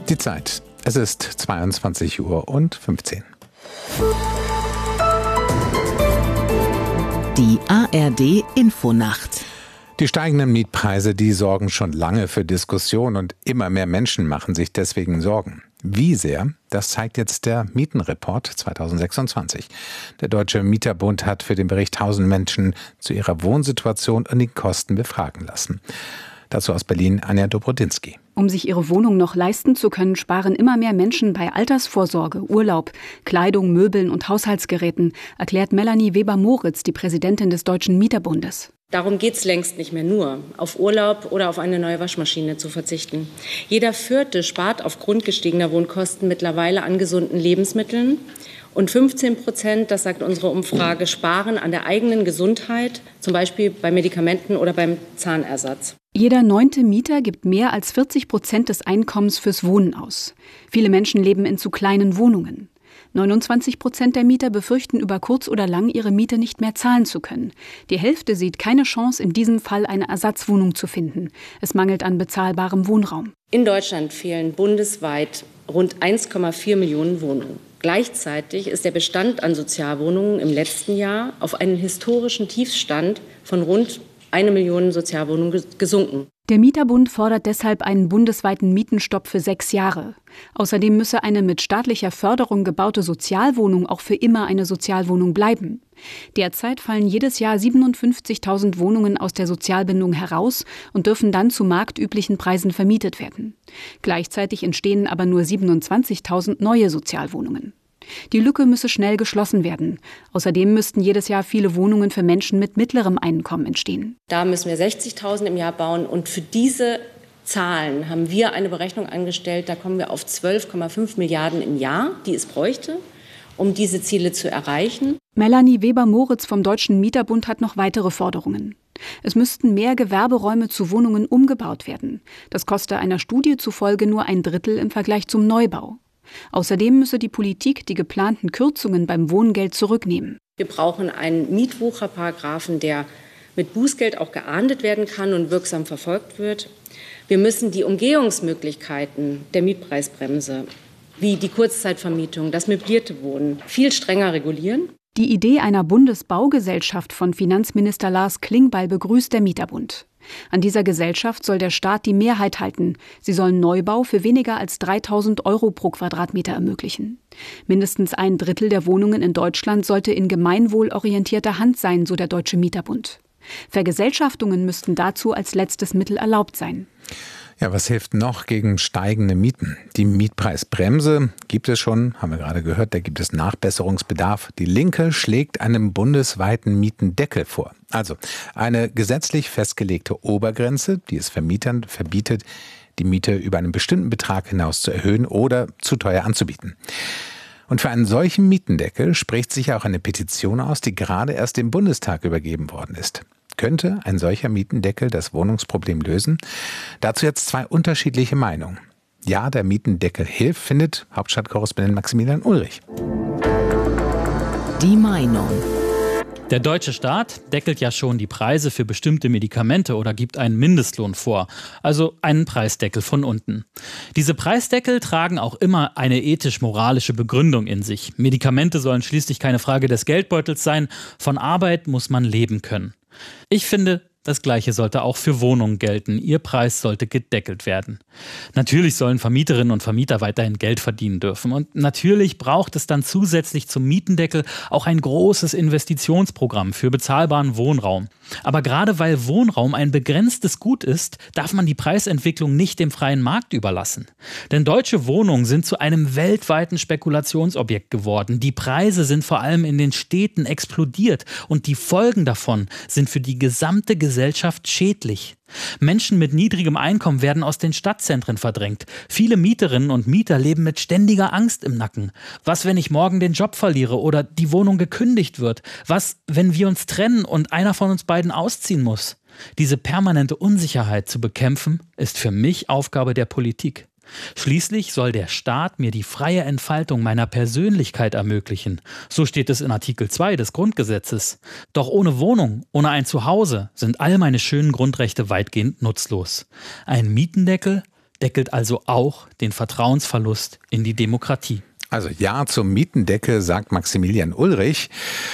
Die Zeit. Es ist 22:15 Uhr. Die ARD Infonacht. Die steigenden Mietpreise, die sorgen schon lange für Diskussion und immer mehr Menschen machen sich deswegen Sorgen. Wie sehr, das zeigt jetzt der Mietenreport 2026. Der Deutsche Mieterbund hat für den Bericht 1000 Menschen zu ihrer Wohnsituation und den Kosten befragen lassen. Dazu aus Berlin Anja Dobrodinsky. Um sich ihre Wohnung noch leisten zu können, sparen immer mehr Menschen bei Altersvorsorge, Urlaub, Kleidung, Möbeln und Haushaltsgeräten, erklärt Melanie Weber-Moritz, die Präsidentin des Deutschen Mieterbundes. Darum geht es längst nicht mehr nur, auf Urlaub oder auf eine neue Waschmaschine zu verzichten. Jeder Vierte spart aufgrund gestiegener Wohnkosten mittlerweile an gesunden Lebensmitteln. Und 15%, das sagt unsere Umfrage, sparen an der eigenen Gesundheit, zum Beispiel bei Medikamenten oder beim Zahnersatz. Jeder 9. Mieter gibt mehr als 40% des Einkommens fürs Wohnen aus. Viele Menschen leben in zu kleinen Wohnungen. 29% der Mieter befürchten über kurz oder lang, ihre Miete nicht mehr zahlen zu können. Die Hälfte sieht keine Chance, in diesem Fall eine Ersatzwohnung zu finden. Es mangelt an bezahlbarem Wohnraum. In Deutschland fehlen bundesweit rund 1,4 Millionen Wohnungen. Gleichzeitig ist der Bestand an Sozialwohnungen im letzten Jahr auf einen historischen Tiefstand von rund 1 Million Sozialwohnungen gesunken. Der Mieterbund fordert deshalb einen bundesweiten Mietenstopp für 6 Jahre. Außerdem müsse eine mit staatlicher Förderung gebaute Sozialwohnung auch für immer eine Sozialwohnung bleiben. Derzeit fallen jedes Jahr 57.000 Wohnungen aus der Sozialbindung heraus und dürfen dann zu marktüblichen Preisen vermietet werden. Gleichzeitig entstehen aber nur 27.000 neue Sozialwohnungen. Die Lücke müsse schnell geschlossen werden. Außerdem müssten jedes Jahr viele Wohnungen für Menschen mit mittlerem Einkommen entstehen. Da müssen wir 60.000 im Jahr bauen. Und für diese Zahlen haben wir eine Berechnung angestellt. Da kommen wir auf 12,5 Milliarden im Jahr, die es bräuchte, um diese Ziele zu erreichen. Melanie Weber-Moritz vom Deutschen Mieterbund hat noch weitere Forderungen. Es müssten mehr Gewerberäume zu Wohnungen umgebaut werden. Das koste einer Studie zufolge nur 1/3 im Vergleich zum Neubau. Außerdem müsse die Politik die geplanten Kürzungen beim Wohngeld zurücknehmen. Wir brauchen einen Mietwucherparagraphen, der mit Bußgeld auch geahndet werden kann und wirksam verfolgt wird. Wir müssen die Umgehungsmöglichkeiten der Mietpreisbremse, wie die Kurzzeitvermietung, das möblierte Wohnen, viel strenger regulieren. Die Idee einer Bundesbaugesellschaft von Finanzminister Lars Klingbeil begrüßt der Mieterbund. An dieser Gesellschaft soll der Staat die Mehrheit halten. Sie sollen Neubau für weniger als 3.000 Euro pro Quadratmeter ermöglichen. Mindestens 1/3 der Wohnungen in Deutschland sollte in gemeinwohlorientierter Hand sein, so der Deutsche Mieterbund. Vergesellschaftungen müssten dazu als letztes Mittel erlaubt sein. Ja, was hilft noch gegen steigende Mieten? Die Mietpreisbremse gibt es schon, haben wir gerade gehört, da gibt es Nachbesserungsbedarf. Die Linke schlägt einen bundesweiten Mietendeckel vor. Also eine gesetzlich festgelegte Obergrenze, die es Vermietern verbietet, die Miete über einen bestimmten Betrag hinaus zu erhöhen oder zu teuer anzubieten. Und für einen solchen Mietendeckel spricht sich auch eine Petition aus, die gerade erst dem Bundestag übergeben worden ist. Könnte ein solcher Mietendeckel das Wohnungsproblem lösen? Dazu jetzt 2 unterschiedliche Meinungen. Ja, der Mietendeckel hilft, findet Hauptstadtkorrespondent Maximilian Ulrich. Die Meinung. Der deutsche Staat deckelt ja schon die Preise für bestimmte Medikamente oder gibt einen Mindestlohn vor, also einen Preisdeckel von unten. Diese Preisdeckel tragen auch immer eine ethisch-moralische Begründung in sich. Medikamente sollen schließlich keine Frage des Geldbeutels sein, von Arbeit muss man leben können. Ich finde, das Gleiche sollte auch für Wohnungen gelten. Ihr Preis sollte gedeckelt werden. Natürlich sollen Vermieterinnen und Vermieter weiterhin Geld verdienen dürfen. Und natürlich braucht es dann zusätzlich zum Mietendeckel auch ein großes Investitionsprogramm für bezahlbaren Wohnraum. Aber gerade weil Wohnraum ein begrenztes Gut ist, darf man die Preisentwicklung nicht dem freien Markt überlassen. Denn deutsche Wohnungen sind zu einem weltweiten Spekulationsobjekt geworden. Die Preise sind vor allem in den Städten explodiert und die Folgen davon sind für die gesamte Gesellschaft schädlich. Menschen mit niedrigem Einkommen werden aus den Stadtzentren verdrängt. Viele Mieterinnen und Mieter leben mit ständiger Angst im Nacken. Was, wenn ich morgen den Job verliere oder die Wohnung gekündigt wird? Was, wenn wir uns trennen und einer von uns beiden ausziehen muss? Diese permanente Unsicherheit zu bekämpfen, ist für mich Aufgabe der Politik. Schließlich soll der Staat mir die freie Entfaltung meiner Persönlichkeit ermöglichen. So steht es in Artikel 2 des Grundgesetzes. Doch ohne Wohnung, ohne ein Zuhause sind all meine schönen Grundrechte weitgehend nutzlos. Ein Mietendeckel, deckelt also auch den Vertrauensverlust in die Demokratie. Also ja zum Mietendeckel, sagt Maximilian Ulrich.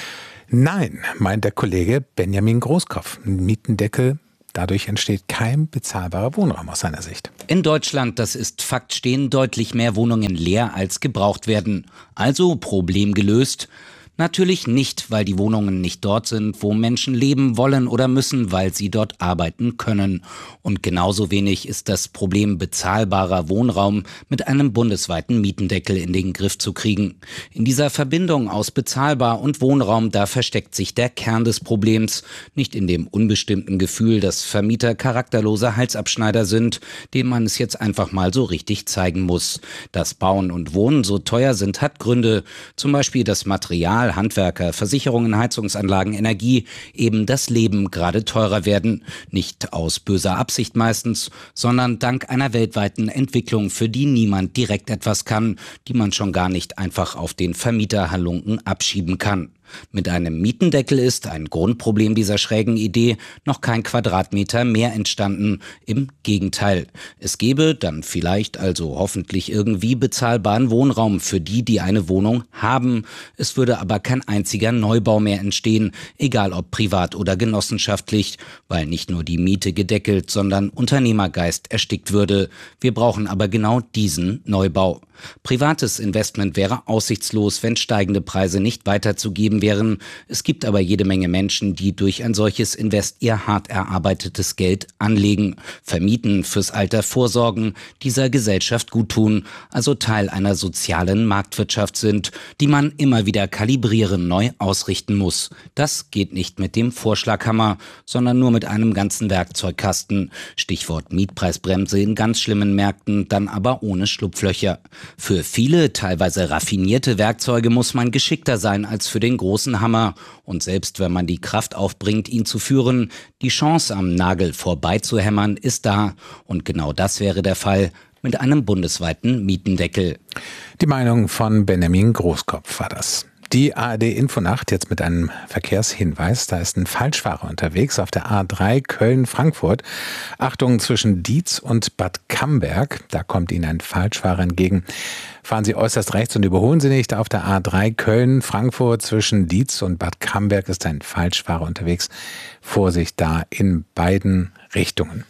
Nein, meint der Kollege Benjamin Großkopf. Ein Mietendeckel, dadurch entsteht kein bezahlbarer Wohnraum aus seiner Sicht. In Deutschland, das ist Fakt, stehen deutlich mehr Wohnungen leer, als gebraucht werden. Also Problem gelöst. Natürlich nicht, weil die Wohnungen nicht dort sind, wo Menschen leben wollen oder müssen, weil sie dort arbeiten können. Und genauso wenig ist das Problem bezahlbarer Wohnraum mit einem bundesweiten Mietendeckel in den Griff zu kriegen. In dieser Verbindung aus bezahlbar und Wohnraum, da versteckt sich der Kern des Problems. Nicht in dem unbestimmten Gefühl, dass Vermieter charakterlose Halsabschneider sind, denen man es jetzt einfach mal so richtig zeigen muss. Dass Bauen und Wohnen so teuer sind, hat Gründe. Zum Beispiel das Material, Handwerker, Versicherungen, Heizungsanlagen, Energie, eben das Leben gerade teurer werden. Nicht aus böser Absicht meistens, sondern dank einer weltweiten Entwicklung, für die niemand direkt etwas kann, die man schon gar nicht einfach auf den Vermieterhalunken abschieben kann. Mit einem Mietendeckel ist, ein Grundproblem dieser schrägen Idee, noch kein Quadratmeter mehr entstanden. Im Gegenteil. Es gäbe dann vielleicht, also hoffentlich irgendwie bezahlbaren Wohnraum für die, die eine Wohnung haben. Es würde aber kein einziger Neubau mehr entstehen, egal ob privat oder genossenschaftlich, weil nicht nur die Miete gedeckelt, sondern Unternehmergeist erstickt würde. Wir brauchen aber genau diesen Neubau. Privates Investment wäre aussichtslos, wenn steigende Preise nicht weiterzugeben wären. Es gibt aber jede Menge Menschen, die durch ein solches Invest ihr hart erarbeitetes Geld anlegen, vermieten, fürs Alter vorsorgen, dieser Gesellschaft guttun, also Teil einer sozialen Marktwirtschaft sind, die man immer wieder kalibrieren, neu ausrichten muss. Das geht nicht mit dem Vorschlaghammer, sondern nur mit einem ganzen Werkzeugkasten. Stichwort Mietpreisbremse in ganz schlimmen Märkten, dann aber ohne Schlupflöcher. Für viele, teilweise raffinierte Werkzeuge muss man geschickter sein als für den großen Hammer. Und selbst wenn man die Kraft aufbringt, ihn zu führen, die Chance am Nagel vorbeizuhämmern ist da. Und genau das wäre der Fall mit einem bundesweiten Mietendeckel. Die Meinung von Benjamin Großkopf war das. Die ARD-Infonacht jetzt mit einem Verkehrshinweis. Da ist ein Falschfahrer unterwegs auf der A3 Köln-Frankfurt. Achtung, zwischen Dietz und Bad Camberg. Da kommt Ihnen ein Falschfahrer entgegen. Fahren Sie äußerst rechts und überholen Sie nicht. Auf der A3 Köln-Frankfurt zwischen Dietz und Bad Camberg ist ein Falschfahrer unterwegs. Vorsicht da in beiden Richtungen.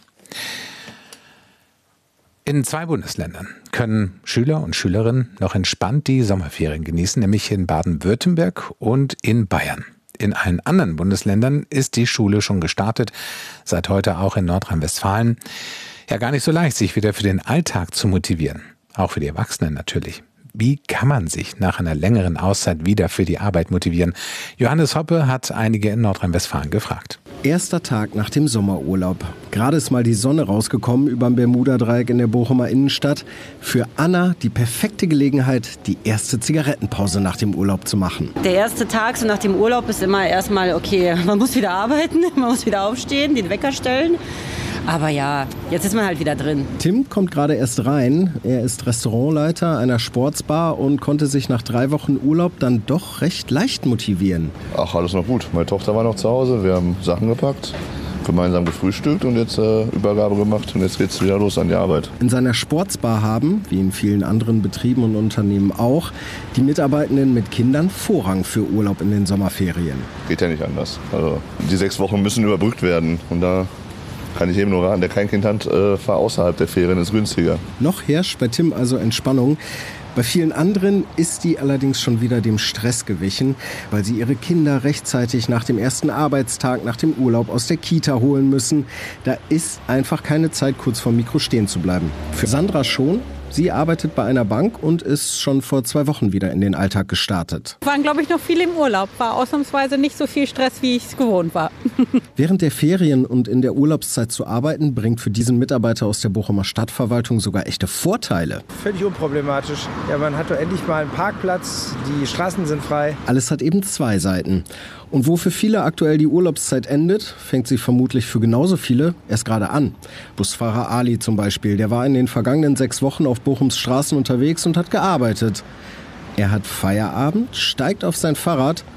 In 2 Bundesländern können Schüler und Schülerinnen noch entspannt die Sommerferien genießen, nämlich in Baden-Württemberg und in Bayern. In allen anderen Bundesländern ist die Schule schon gestartet, seit heute auch in Nordrhein-Westfalen. Ja, gar nicht so leicht, sich wieder für den Alltag zu motivieren. Auch für die Erwachsenen natürlich. Wie kann man sich nach einer längeren Auszeit wieder für die Arbeit motivieren? Johannes Hoppe hat einige in Nordrhein-Westfalen gefragt. Erster Tag nach dem Sommerurlaub. Gerade ist mal die Sonne rausgekommen überm Bermuda-Dreieck in der Bochumer Innenstadt. Für Anna die perfekte Gelegenheit, die erste Zigarettenpause nach dem Urlaub zu machen. Der erste Tag so nach dem Urlaub ist immer erstmal, okay, man muss wieder arbeiten, man muss wieder aufstehen, den Wecker stellen. Aber ja, jetzt ist man halt wieder drin. Tim kommt gerade erst rein. Er ist Restaurantleiter einer Sportsbar und konnte sich nach 3 Wochen Urlaub dann doch recht leicht motivieren. Ach, alles noch gut. Meine Tochter war noch zu Hause. Wir haben Sachen gepackt, gemeinsam gefrühstückt und jetzt Übergabe gemacht. Und jetzt geht's wieder los an die Arbeit. In seiner Sportsbar haben, wie in vielen anderen Betrieben und Unternehmen auch, die Mitarbeitenden mit Kindern Vorrang für Urlaub in den Sommerferien. Geht ja nicht anders. Also die 6 Wochen müssen überbrückt werden. Und da kann ich jedem nur raten, der kein Kind hat, fahr außerhalb der Ferien, ist günstiger. Noch herrscht bei Tim also Entspannung. Bei vielen anderen ist die allerdings schon wieder dem Stress gewichen, weil sie ihre Kinder rechtzeitig nach dem ersten Arbeitstag, nach dem Urlaub aus der Kita holen müssen. Da ist einfach keine Zeit, kurz vorm Mikro stehen zu bleiben. Für Sandra schon. Sie arbeitet bei einer Bank und ist schon vor 2 Wochen wieder in den Alltag gestartet. Waren, glaube ich, noch viel im Urlaub. War ausnahmsweise nicht so viel Stress, wie ich es gewohnt war. Während der Ferien und in der Urlaubszeit zu arbeiten, bringt für diesen Mitarbeiter aus der Bochumer Stadtverwaltung sogar echte Vorteile. Völlig unproblematisch. Ja, man hat doch endlich mal einen Parkplatz, die Straßen sind frei. Alles hat eben 2 Seiten. Und wo für viele aktuell die Urlaubszeit endet, fängt sie vermutlich für genauso viele erst gerade an. Busfahrer Ali zum Beispiel, der war in den vergangenen 6 Wochen auf Bochums Straßen unterwegs und hat gearbeitet. Er hat Feierabend, steigt auf sein Fahrrad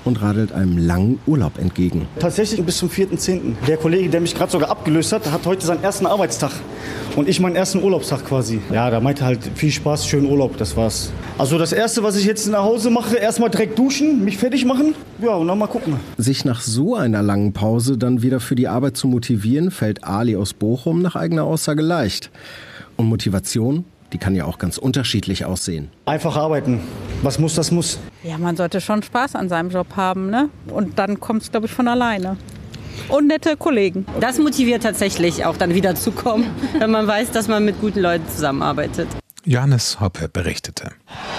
und radelt einem langen Urlaub entgegen. Tatsächlich bis zum 4.10. Der Kollege, der mich gerade sogar abgelöst hat, hat heute seinen ersten Arbeitstag und ich meinen ersten Urlaubstag quasi. Ja, da meinte halt viel Spaß, schönen Urlaub, das war's. Also das Erste, was ich jetzt nach Hause mache, erstmal direkt duschen, mich fertig machen, ja, und dann mal gucken. Sich nach so einer langen Pause dann wieder für die Arbeit zu motivieren, fällt Ali aus Bochum nach eigener Aussage leicht. Und Motivation, die kann ja auch ganz unterschiedlich aussehen. Einfach arbeiten. Was muss, das muss. Ja, man sollte schon Spaß an seinem Job haben, ne? Und dann kommt es, glaube ich, von alleine. Und nette Kollegen. Das motiviert tatsächlich auch dann wieder zu kommen, wenn man weiß, dass man mit guten Leuten zusammenarbeitet. Johannes Hoppe berichtete.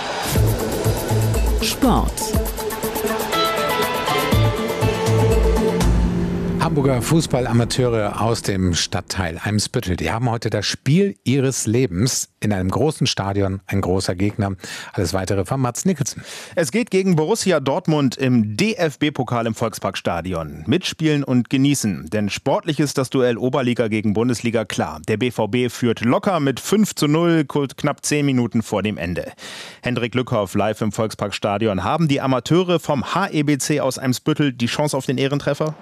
Sport. Hamburger Fußballamateure aus dem Stadtteil Eimsbüttel, die haben heute das Spiel ihres Lebens in einem großen Stadion, ein großer Gegner. Alles Weitere von Mats Nicholson. Es geht gegen Borussia Dortmund im DFB-Pokal im Volksparkstadion. Mitspielen und genießen, denn sportlich ist das Duell Oberliga gegen Bundesliga klar. Der BVB führt locker mit 5:0, knapp 10 Minuten vor dem Ende. Hendrik Lückhoff live im Volksparkstadion. Haben die Amateure vom HEBC aus Eimsbüttel die Chance auf den Ehrentreffer?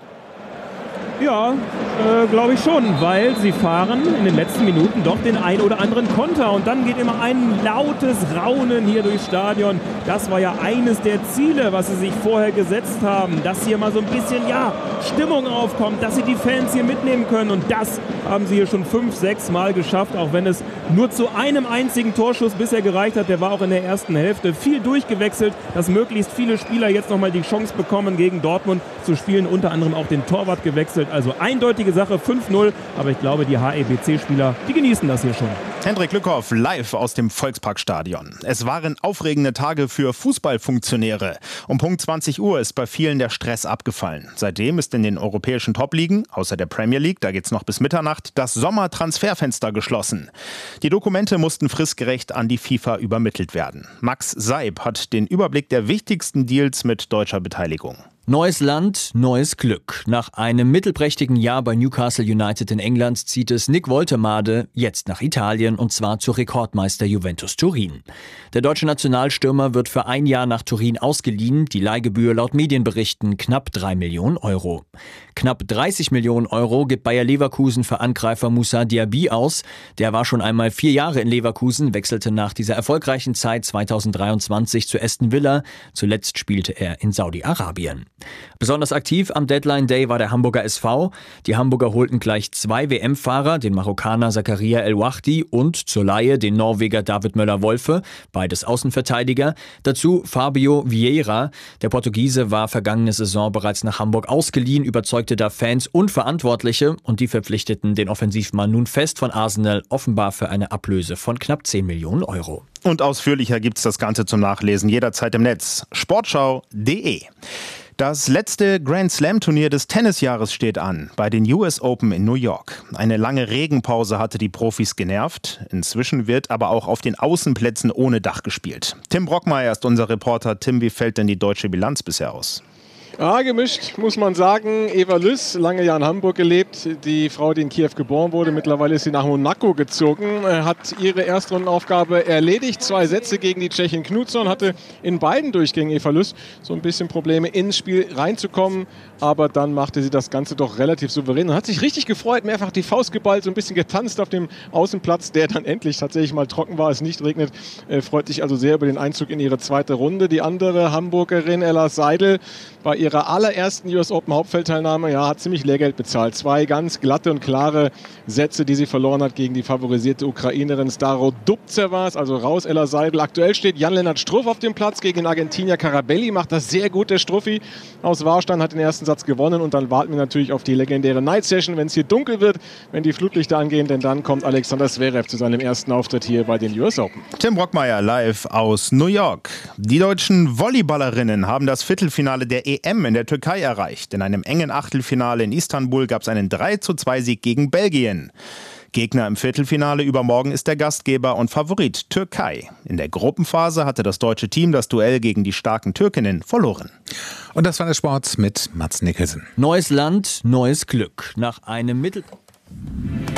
Ja, glaube ich schon, weil sie fahren in den letzten Minuten doch den ein oder anderen Konter. Und dann geht immer ein lautes Raunen hier durchs Stadion. Das war ja eines der Ziele, was sie sich vorher gesetzt haben. Dass hier mal so ein bisschen, Stimmung aufkommt, dass sie die Fans hier mitnehmen können. Und das haben sie hier schon 5-6 Mal geschafft, auch wenn es nur zu einem einzigen Torschuss bisher gereicht hat. Der war auch in der ersten Hälfte viel durchgewechselt, dass möglichst viele Spieler jetzt nochmal die Chance bekommen, gegen Dortmund zu spielen. Unter anderem auch den Torwart gewechselt. Also eindeutige Sache, 5:0. Aber ich glaube, die HEBC-Spieler, die genießen das hier schon. Hendrik Lückhoff live aus dem Volksparkstadion. Es waren aufregende Tage für Fußballfunktionäre. Um Punkt 20 Uhr ist bei vielen der Stress abgefallen. Seitdem ist in den europäischen Top-Ligen, außer der Premier League, da geht's noch bis Mitternacht, das Sommertransferfenster geschlossen. Die Dokumente mussten fristgerecht an die FIFA übermittelt werden. Max Seib hat den Überblick der wichtigsten Deals mit deutscher Beteiligung. Neues Land, neues Glück. Nach einem mittelprächtigen Jahr bei Newcastle United in England zieht es Nick Woltemade jetzt nach Italien und zwar zu Rekordmeister Juventus Turin. Der deutsche Nationalstürmer wird für ein Jahr nach Turin ausgeliehen. Die Leihgebühr laut Medienberichten knapp 3 Millionen Euro. Knapp 30 Millionen Euro gibt Bayer Leverkusen für Angreifer Moussa Diaby aus. Der war schon einmal 4 Jahre in Leverkusen, wechselte nach dieser erfolgreichen Zeit 2023 zu Aston Villa. Zuletzt spielte er in Saudi-Arabien. Besonders aktiv am Deadline Day war der Hamburger SV. Die Hamburger holten gleich 2 WM-Fahrer, den Marokkaner Zakaria El Wahdi und zur Leihe den Norweger David Möller-Wolfe, beides Außenverteidiger. Dazu Fabio Vieira. Der Portugiese war vergangene Saison bereits nach Hamburg ausgeliehen, überzeugte da Fans und Verantwortliche und die verpflichteten den Offensivmann nun fest von Arsenal, offenbar für eine Ablöse von knapp 10 Millionen Euro. Und ausführlicher gibt's das Ganze zum Nachlesen jederzeit im Netz. Sportschau.de. Das letzte Grand-Slam-Turnier des Tennisjahres steht an, bei den US Open in New York. Eine lange Regenpause hatte die Profis genervt. Inzwischen wird aber auch auf den Außenplätzen ohne Dach gespielt. Tim Brockmeier ist unser Reporter. Tim, wie fällt denn die deutsche Bilanz bisher aus? Ja, gemischt, muss man sagen. Eva Lüss, lange Jahre in Hamburg gelebt. Die Frau, die in Kiew geboren wurde, mittlerweile ist sie nach Monaco gezogen, hat ihre Erstrundenaufgabe erledigt. 2 Sätze gegen die Tschechin Knutsson, hatte in beiden Durchgängen Eva Lüss so ein bisschen Probleme ins Spiel reinzukommen. Aber dann machte sie das Ganze doch relativ souverän und hat sich richtig gefreut, mehrfach die Faust geballt, so ein bisschen getanzt auf dem Außenplatz, der dann endlich tatsächlich mal trocken war, es nicht regnet. Freut sich also sehr über den Einzug in ihre zweite Runde. Die andere Hamburgerin, Ella Seidel, bei ihrer allerersten US Open Hauptfeldteilnahme, hat ziemlich Lehrgeld bezahlt. 2 ganz glatte und klare Sätze, die sie verloren hat gegen die favorisierte Ukrainerin Staro Dubceva. Also raus, Ella Seidel. Aktuell steht Jan-Lennart Struff auf dem Platz gegen Argentinier Carabelli. Macht das sehr gut, der Struffi aus Warstein, hat den ersten Satz gewonnen. Und dann warten wir natürlich auf die legendäre Night Session, wenn es hier dunkel wird, wenn die Flutlichter angehen, denn dann kommt Alexander Zverev zu seinem ersten Auftritt hier bei den US Open. Tim Brockmeier live aus New York. Die deutschen Volleyballerinnen haben das Viertelfinale der EM in der Türkei erreicht. In einem engen Achtelfinale in Istanbul gab es einen 3:2-Sieg gegen Belgien. Gegner im Viertelfinale übermorgen ist der Gastgeber und Favorit Türkei. In der Gruppenphase hatte das deutsche Team das Duell gegen die starken Türkinnen verloren. Und das war der Sport mit Mats Nicholson. Neues Land, neues Glück. Nach einem